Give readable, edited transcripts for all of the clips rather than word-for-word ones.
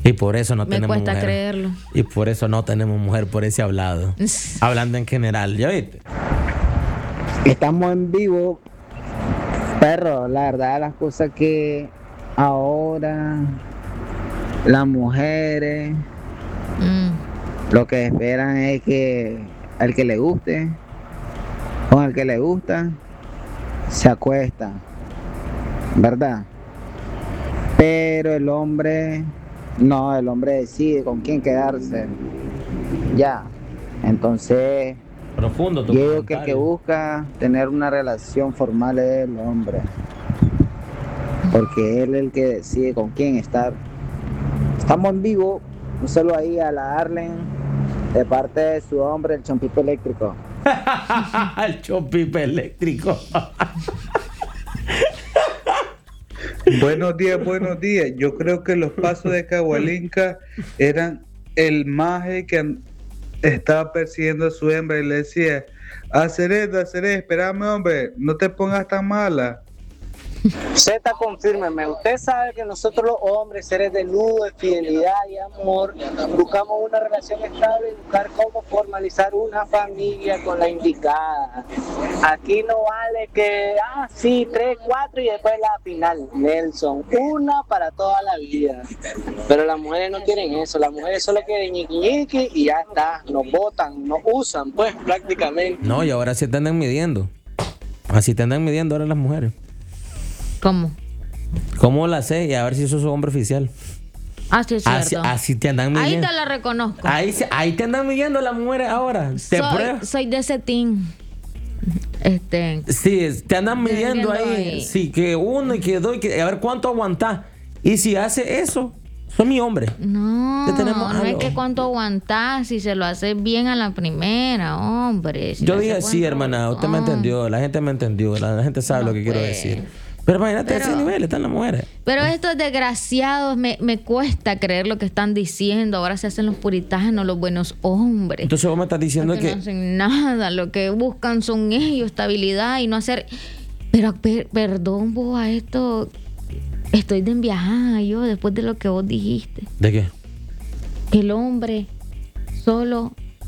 Y por eso no Me tenemos cuesta mujer. creerlo. Y por eso no tenemos mujer por ese hablado. Hablando en general, ¿ya viste? Estamos en vivo, perro. La verdad, las cosas que ahora las mujeres lo que esperan es que al que le guste, con el que le gusta, se acuesta, ¿verdad? Pero el hombre, no, el hombre decide con quién quedarse. Ya, entonces Profundo tu yo digo que el que comentario. busca tener una relación formal es el hombre, porque él es el que decide con quién estar. Estamos en vivo, un saludo ahí a la Arlen, de parte de su hombre, el Chompipe Eléctrico. El chompipe eléctrico. Buenos días, buenos días. Yo creo que los pasos de Cagualinca eran el maje que estaba persiguiendo a su hembra y le decía: hacer esto, espérame, hombre, no te pongas tan mala. Z, confírmeme, usted sabe que nosotros los hombres, seres de luz, de fidelidad y amor, buscamos una relación estable y buscar cómo formalizar una familia con la indicada. Aquí no vale que, sí, 3, 4 y después la final, Nelson, una para toda la vida. Pero las mujeres no quieren eso, las mujeres solo quieren ñiqui ñiqui y ya está, nos botan, nos usan, pues prácticamente. No, y ahora sí te andan midiendo. Así te andan midiendo ahora las mujeres. ¿Cómo? ¿Cómo la sé? Y a ver si sos hombre oficial. Sí, es cierto. Así te andan Ahí midiendo. te la reconozco. Ahí te andan midiendo las mujeres ahora. ¿Te pruebas? Soy de ese team. Sí, te andan midiendo ahí. Sí, que uno y que dos, y que a ver cuánto aguantás. Y si hace eso, soy mi hombre. No, Ya tenemos no es algo. que cuánto aguantás si se lo hace bien a la primera, hombre. Si Yo lo dije hace sí, cuánto- hermana. Usted me entendió. La gente me entendió. La gente sabe No, lo que quiero pues. decir. Pero imagínate, Pero- ese nivel están las mujeres. Pero estos desgraciados me cuesta creer lo que están diciendo. Ahora se hacen los puritanos, los buenos hombres. Entonces vos me estás diciendo Porque que... no hacen nada, lo que buscan son ellos, estabilidad y no hacer. Pero perdón, vos a esto estoy de enviajada yo después de lo que vos dijiste. ¿De qué? Que el hombre solo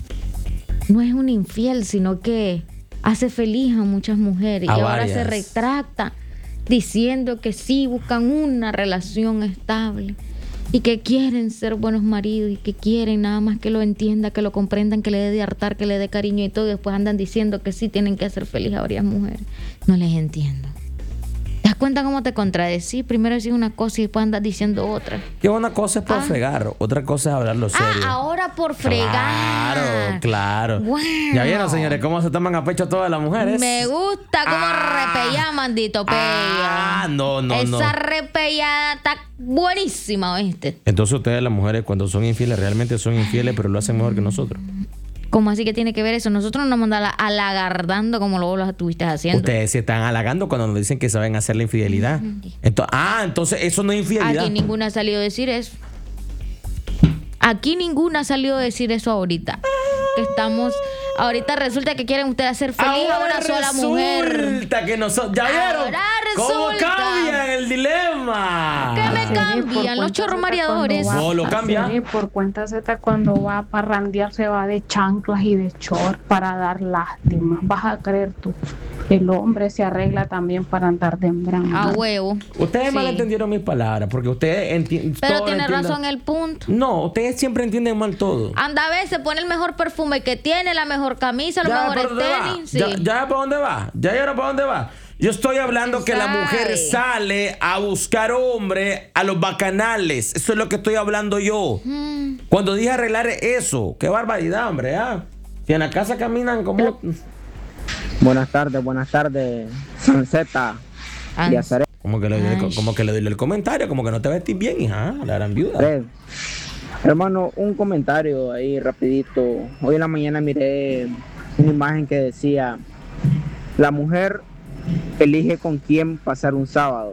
no es un infiel, sino que hace feliz a muchas mujeres. A Y ahora varias. se retracta diciendo que sí buscan una relación estable y que quieren ser buenos maridos y que quieren nada más que lo entienda, que lo comprendan, que le dé de hartar, que le dé cariño y todo. Y después andan diciendo que sí tienen que hacer feliz a varias mujeres. No les entiendo. ¿Te das cuenta cómo te contradecí? Primero decís una cosa y después andas diciendo otra. Que una cosa es por fregar, otra cosa es hablarlo serio. Ahora por fregar. Claro, claro. Wow. Ya vieron, señores, cómo se toman a pecho todas las mujeres. Me gusta cómo repellá, mandito pella. No. Esa repellada está buenísima, ¿oíste? Entonces ustedes, las mujeres, cuando son infieles, realmente son infieles, pero lo hacen mejor que nosotros. ¿Cómo así que tiene que ver eso? Nosotros no nos andamos alagardando como luego lo estuviste haciendo. Ustedes se están halagando cuando nos dicen que saben hacer la infidelidad. Entonces eso no es infidelidad. Aquí ninguna ha salido a decir eso. Aquí ninguna ha salido a decir eso ahorita. Que estamos... Ahorita resulta que quieren ustedes hacer feliz a una sola mujer. Resulta que nosotros... ¿Ya vieron? Ahora ¿Cómo resulta. cambian el dilema? ¿Qué me cambian? Los chorros mareadores. No, lo cambia. Sí, por cuenta Z cuando va a parrandear se va de chanclas y de short para dar lástima. Vas a creer tú. El hombre se arregla también para andar de embrano. A huevo. Ustedes Sí. malentendieron mis palabras, porque ustedes entienden... Pero tiene razón el punto. No, ustedes siempre entienden mal todo. Anda a ver, se pone el mejor perfume que tiene, la mejor camisa, los mejores ¿para dónde va? tenis. Sí. Ya para dónde va. Ya para dónde va. Yo estoy hablando que la mujer sale a buscar hombre a los bacanales. Eso es lo que estoy hablando yo. Cuando dije arreglar eso, qué barbaridad, hombre. Si en la casa caminan como... Buenas tardes, Sanceta. Y Azaré. Como que le doy el comentario, como que no te vestís bien, hija. La gran viuda. Fred, hermano, un comentario ahí rapidito. Hoy en la mañana miré una imagen que decía: la mujer elige con quién pasar un sábado.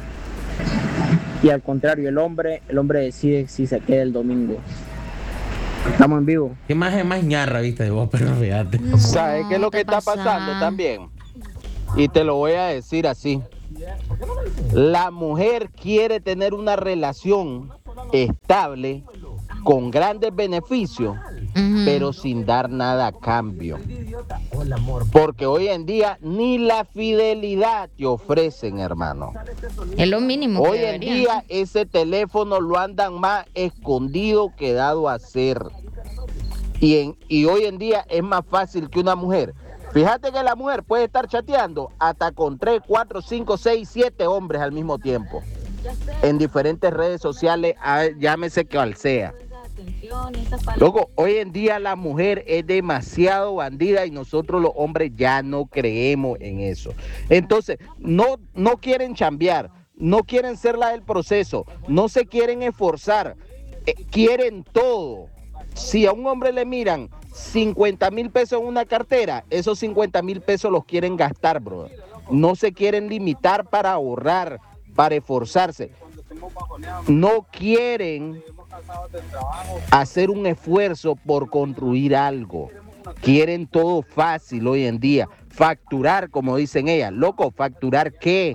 Y al contrario, el hombre decide si se queda el domingo. Estamos en vivo. Qué imagen más ñarra, viste, de vos, pero fíjate. ¿Sabes qué es lo que está pasando también? Y te lo voy a decir así. La mujer quiere tener una relación estable, con grandes beneficios, pero sin dar nada a cambio. Porque hoy en día ni la fidelidad te ofrecen, hermano. Es lo mínimo. Hoy en día ese teléfono lo andan más escondido que dado a hacer. Y hoy en día es más fácil que una mujer. Fíjate que la mujer puede estar chateando hasta con 3, 4, 5, 6, 7 hombres al mismo tiempo. En diferentes redes sociales, llámese cual sea. Loco, hoy en día la mujer es demasiado bandida y nosotros los hombres ya no creemos en eso. Entonces, no quieren chambear, no quieren ser la del proceso, no se quieren esforzar, quieren todo. Si a un hombre le miran 50,000 pesos en una cartera, esos 50,000 pesos los quieren gastar, bro. No se quieren limitar para ahorrar, para esforzarse. No quieren hacer un esfuerzo por construir algo. Quieren todo fácil hoy en día. Facturar, como dicen ellas. Loco, ¿facturar qué?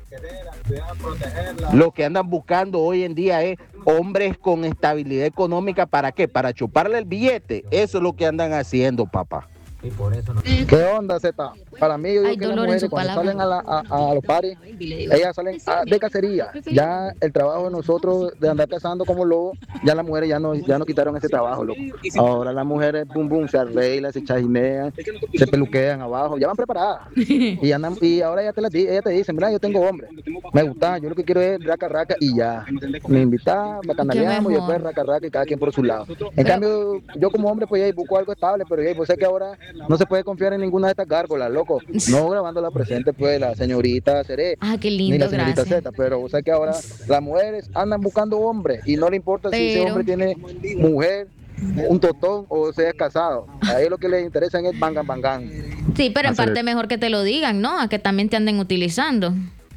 Lo que andan buscando hoy en día es hombres con estabilidad económica. ¿Para qué? Para chuparle el billete. Eso es lo que andan haciendo, papá. ¿Qué onda, Zeta? Para mí, yo digo que las mujeres cuando salen a los paris, ellas salen de cacería. Ya el trabajo de nosotros de andar cazando como lobos, ya las mujeres ya no quitaron ese trabajo, loco. Ahora las mujeres, bum, bum, se arreglan, se chajinean, se peluquean abajo, ya van preparadas. Y ahora ellas te dicen, mira, yo tengo hombre, me gusta, yo lo que quiero es raca, raca y ya. Me invitan, bacanaleamos y después raca, raca y cada quien por su lado. En cambio, yo como hombre, pues ya busco algo estable, pero ya pues sé que ahora no se puede confiar en ninguna de estas gárgolas, loco. No grabando la presente, pues, la señorita Seré. Ah, qué lindo, ni la señorita gracias. Zeta, pero o sea que ahora las mujeres andan buscando hombres y no le importa si ese hombre tiene mujer, un totón o sea casado. A ellos lo que les interesa es bangan, bangan. Sí, pero en parte mejor que te lo digan, ¿no? A que también te anden utilizando.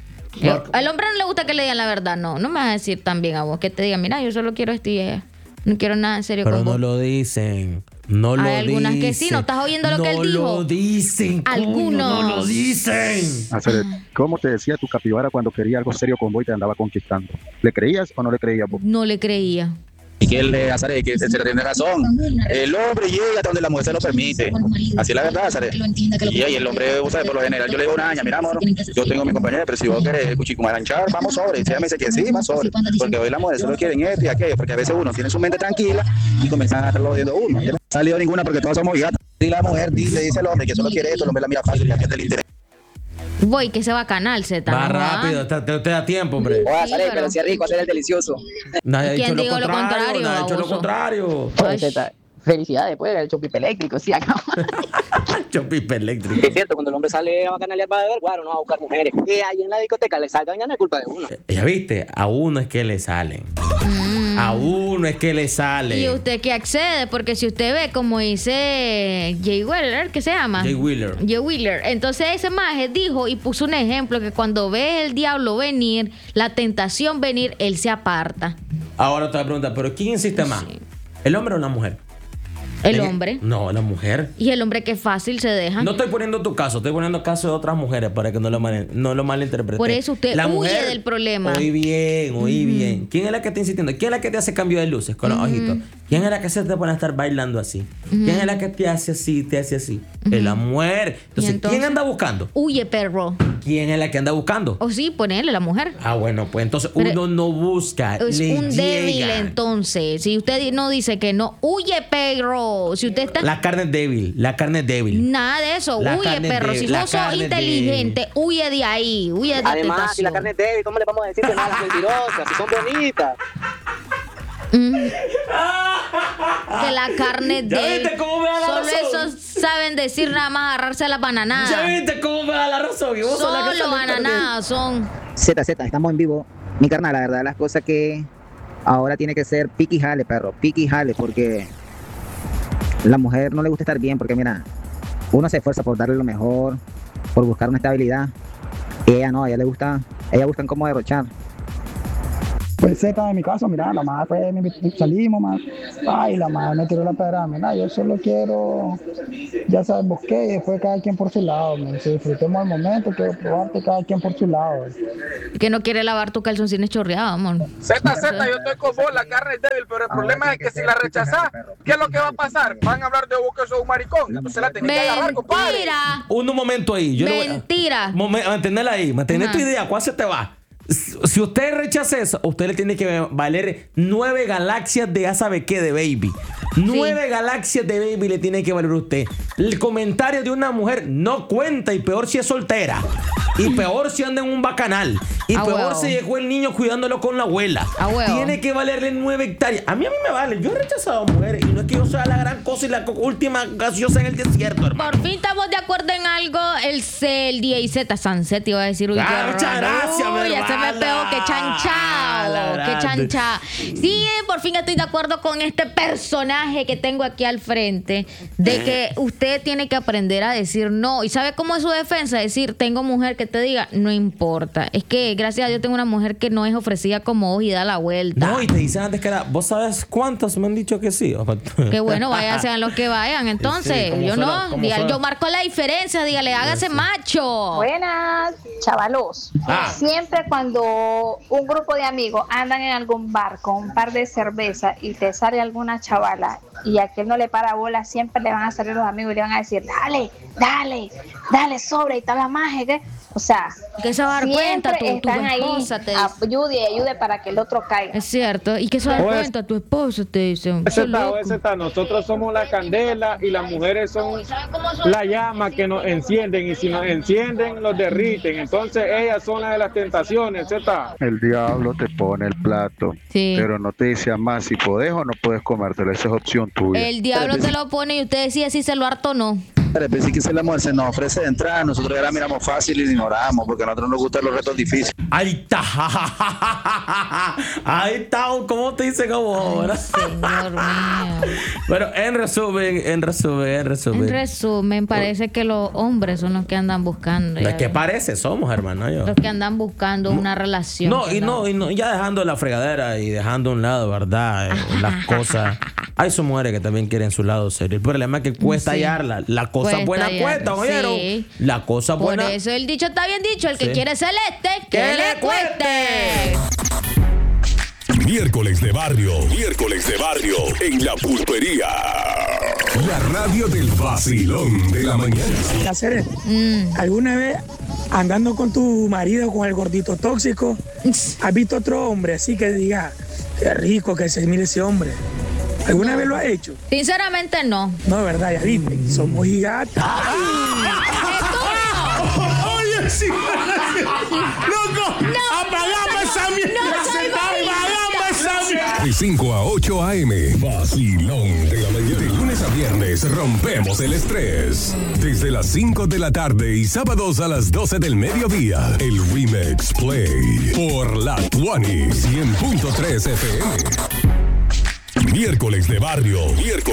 Al hombre no le gusta que le digan la verdad, no me vas a decir también a vos que te digan, mira, yo solo quiero esto y no quiero nada en serio pero con vos. no lo dicen. No lo dicen. Hay algunas que sí, ¿no estás oyendo lo que él dijo? No lo dicen. Algunos. No lo dicen. ¿Cómo te decía tu capibara cuando quería algo serio con vos y te andaba conquistando? ¿Le creías o no le creías vos? No le creía. Y que él, Azaré, que se tiene razón. El hombre llega hasta donde la mujer se lo permite. Así es la verdad, Azaré. Y el hombre, o sea, por lo general, yo le digo una aña, mira, amor, yo tengo a mi compañera, pero si vos querés cuchico maranchar, vamos sobre. Si ella me dice que sí, más sobre. Porque hoy las mujeres solo quieren esto y aquello, porque a veces uno tiene su mente tranquila y comienzan a estarlo viendo uno. Ya no ha salido ninguna porque todos somos gatos. Y la mujer dice el hombre que solo quiere esto, el hombre la mira fácil y a que te le interesa. Voy, que se va a canal, Z. Va rápido, te da tiempo, hombre. Sí, pero si es rico hacer el delicioso. Nadie ha ¿Quién dicho dijo lo contrario, Nadie ha dicho lo baboso? contrario. Felicidades, pues, el chopipe eléctrico, sí, acá. Chopipe eléctrico. Es cierto, cuando el hombre sale a bacanalear para beber, claro, no va a buscar mujeres. Que ahí en la discoteca le salgan, ya no es culpa de uno. Ya viste, a uno es que le salen. A uno es que le sale. Y usted que accede, porque si usted ve como dice Jay Wheeler, ¿qué se llama? Jay Wheeler. Jay Wheeler. Entonces ese maje dijo y puso un ejemplo que cuando ve el diablo venir, la tentación venir, él se aparta. Ahora te voy a preguntar, ¿pero quién insiste más? Sí. ¿El hombre o la mujer? El hombre. No, la mujer. Y el hombre que fácil se deja. No estoy poniendo tu caso, estoy poniendo caso de otras mujeres para que no lo malinterpreten. Por eso usted huye del problema. Oí bien. ¿Quién es la que está insistiendo? ¿Quién es la que te hace cambio de luces con los ojitos? ¿Quién es la que se te pone a estar bailando así? ¿Quién es la que te hace así, Es la mujer. Entonces, ¿quién anda buscando? Huye, perro. ¿Quién es la que anda buscando? O sí, ponele la mujer. Ah, bueno, pues entonces Pero uno no busca, es le un débil llega. entonces. Si usted no dice que no, huye, perro. Si usted está... La carne es débil. Nada de eso, La huye, carne es perro. débil, Si la vos sos carne es inteligente, huye de ahí, huye de la Además, tentación. si la carne es débil, ¿cómo le vamos a decir que malas mentirosas? Si son bonitas. Que la carne ¿Ya débil. viste cómo me da la Solo razón? esos saben decir nada más agarrarse a las bananadas. ¿Ya viste cómo me da la razón? Y vos sos la que Solo sale bananadas son. Z, estamos en vivo. Mi carnal, la verdad, las cosas que ahora tiene que ser piqui y jale, perro. Piqui y jale, porque la mujer no le gusta estar bien, porque mira, uno se esfuerza por darle lo mejor, por buscar una estabilidad. Y ella no, a ella le gusta, ella buscan cómo derrochar. Pues Z en mi caso, mira, la madre pues salimos, más. Ay, la madre me tiró la pedra, mira, yo solo quiero, ya sabes, busqué y después cada quien por su lado, man. Si disfrutemos el momento, quiero probarte cada quien por su lado. Que no quiere lavar tu calzoncines chorreados, amor. Z, yo estoy con vos, la carne es débil, pero el problema es que si la rechazás, ¿qué es lo que va a pasar? Van a hablar de vos que sos un maricón, entonces la tenés que agarrar, compadre. Mentira. Un momento ahí. Mentira. Mantenerla ahí, mantener tu idea. ¿Cuál se te va? Si usted rechaza eso, usted le tiene que valer 9 galaxias de ya sabe qué de baby. 9 galaxias de baby le tiene que valer a usted. El comentario de una mujer no cuenta, y peor si es soltera. Y peor si anda en un bacanal. Y peor si dejó el niño cuidándolo con la abuela. Tiene que valerle 9 hectáreas. A mí me vale. Yo he rechazado a mujeres. Y no es que yo sea la gran cosa y la última gaseosa en el desierto, hermano. Por fin estamos de acuerdo en algo. El DIZ Sunset iba a decir. Muchas gracias, ya se me pegó. Qué chanchao. Qué chanchao. Sí, por fin estoy de acuerdo con este personaje que tengo aquí al frente. De que usted tiene que aprender a decir no. ¿Y sabe cómo es su defensa? Decir, tengo mujer que te diga, no importa. Es que gracias a Dios tengo una mujer que no es ofrecida como vos y da la vuelta. No, y te dicen antes que era, ¿vos sabes cuántas me han dicho que sí? Que bueno, vayan, sean los que vayan. Entonces, sí, yo no, yo marco la diferencia, dígale, hágase macho. Buenas, chavalos. Siempre cuando un grupo de amigos andan en algún bar con un par de cerveza y te sale alguna chavala y a aquel no le para bola, siempre le van a salir los amigos y le van a decir, dale, sobre y tal la magia, ¿qué? O sea, que se va a dar cuenta tu esposa te dice. Ayude para que el otro caiga. Es cierto, y que se va a dar cuenta tu esposa te dice. Nosotros somos la candela y las mujeres son la llama que nos encienden, y si nos encienden los derriten. Entonces ellas son las de las tentaciones, Z. El diablo te pone el plato, pero no te dice más si podés o no puedes comértelo. Esa es opción tuya. El diablo te lo pone y usted decide si se lo harta o no. Pensé que si la mujer se nos ofrece de entrada, nosotros ya la miramos fácil y la ignoramos, porque a nosotros nos gustan los retos difíciles. Ahí está. Ahí está. ¿Cómo te dice cómo ahora? Señor mío. Pero en resumen, parece que los hombres son los que andan buscando. ¿Qué parece? Somos, hermano. Los que andan buscando una relación. No, ya dejando la fregadera y dejando a un lado, ¿verdad? Las cosas. Hay sus mujeres que también quieren su lado serio. El problema es que cuesta hallarla. La cosa buena cuesta, ¿oyeron? Sí. La cosa buena. Por eso el dicho está bien dicho. El que quiere celeste, que le cueste. Miércoles de barrio en La Pulpería. La radio del vacilón de la mañana. Hacer ¿alguna vez andando con tu marido con el gordito tóxico has visto otro hombre así que diga, qué rico que se mire ese hombre? ¿Alguna vez lo has hecho? Sinceramente no. No, verdad, ya viste, somos gigantes. Oye, sí. Loco, apagamos esa mierda. De 5 a 8 a.m. Vacilón de la mañana. De lunes a viernes rompemos el estrés. Desde las 5 de la tarde y sábados a las 12 del mediodía. El Remix Play por la 100.3 FM. Miércoles de barrio.